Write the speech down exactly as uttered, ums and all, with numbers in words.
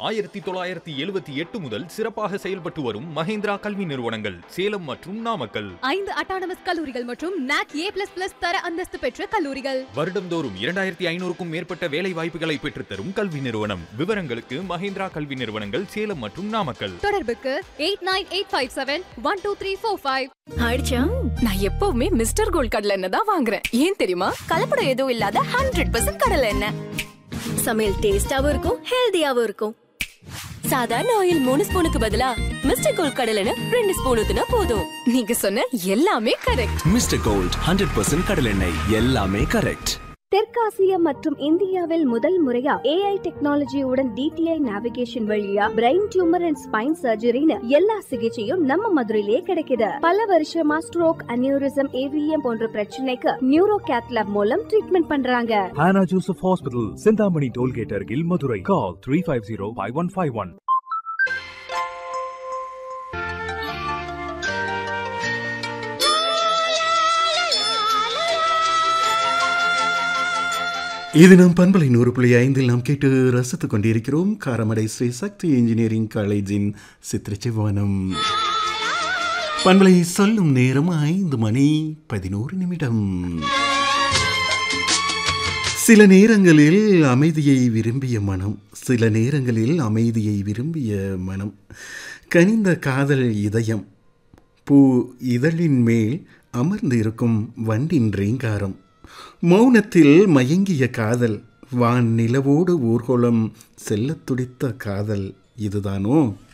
ஆயிரத்தி தொள்ளாயிரத்தி எழுபத்தி எட்டு முதல் சிறப்பாக செயல்பட்டு வரும் மஹேந்திரா கல்வி நிறுவனங்கள் சேலம் மற்றும் நாமக்கல். ஐந்து அட்டானமஸ் கல்லூரிகள் மற்றும் நாக் ஏ பிளஸ் பிளஸ் தர அந்தஸ்து பெற்ற கல்லூரிகள். வருடந்தோறும் இரண்டாயிரத்தி ஐநூறுக்கும் மேற்பட்ட வேலை வாய்ப்புகளை பெற்றுத்தரும் கல்வி நிறுவனம். விவரங்களுக்கு மஹேந்திரா கல்வி நிறுவனங்கள் சேலம் மற்றும் நாமக்கல். தொடர்புக்கு eight nine eight five seven one two three four five. ஆயிடுச்சா? நான் எப்பவுமே மிஸ்டர் கோல்ட் கடலை எண்ணெய் தான் வாங்குறேன். ஏன் தெரியுமா? கலப்படம் எதுவும் இல்லாத ஹண்ட்ரட் பர்சன்ட் கடலை எண்ணெய். சமையல் டேஸ்டாவும் இருக்கும், ஹெல்தியாவும் இருக்கும். சாதாரண ஆயில் மூணு ஸ்பூனுக்கு பதிலா மிஸ்டர் கோல்ட் கடலை எண்ணெய் ரெண்டு ஸ்பூன் ஊத்துனா போதும். நீங்க சொன்ன எல்லாமே correct. Mister gold hundred percent கடலை எண்ணெய், எல்லாமே கரெக்ட். தெற்காசியா மற்றும் இந்தியாவில் முதல் முறையா ஏஐ டெக்னாலஜியுடன் டிடிஐ நேவிகேஷன் வழியா பிரெயின் டியூமர் அண்ட் ஸ்பைன் சர்ஜரின்னு எல்லா சிகிச்சையும் நம்ம மதுரையிலே கிடைக்குது. பல வருஷமா ஸ்ட்ரோக், அனியூரிசம், ஏவிஎம் போன்ற பிரச்சனைக்கு நியூரோ கேத்லாப் மூலம் ட்ரீட்மெண்ட் பண்றாங்க. Hannah Joseph Hospital, Sindhamani Tollgate அருகில் Madurai. Call three five zero five one five one. இது நம் பண்பலை நூறு புள்ளி ஐந்தில் நாம் கேட்டு ரசித்துக் கொண்டிருக்கிறோம். காரமடை ஸ்ரீ சக்தி இன்ஜினியரிங் காலேஜின் சித்திரச்சிவனம். பண்பலை சொல்லும் நேரம் ஐந்து மணி பதினோரு நிமிடம். சில நேரங்களில் அமைதியை விரும்பிய மனம் சில நேரங்களில் அமைதியை விரும்பிய மனம் கனிந்த காதல் இதயம் பூ இதழின் மேல் அமர்ந்து இருக்கும் வண்டின் ரீங்காரம் மௌனத்தில் மயங்கிய காதல் வான் நிலவோடு ஊர்கோலம் செல்லத் துடித்த காதல் இதுதானோ?